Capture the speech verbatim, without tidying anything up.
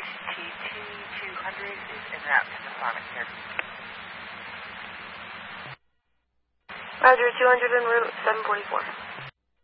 Ice T T two hundred is en route to the Sonic here. Roger, two hundred en route, seven forty-four.